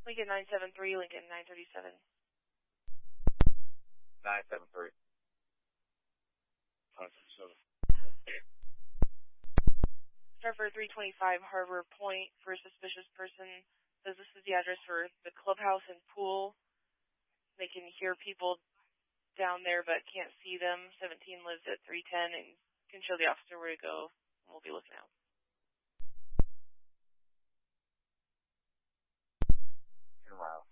Lincoln 973, Lincoln 937. 973. 937. Stratford 325 Harbor Point for a suspicious person. Says this is the address for the clubhouse and pool. They can hear people down there but can't see them. 17 lives at 310 and can show the officer where to go. We'll be looking out. Wow.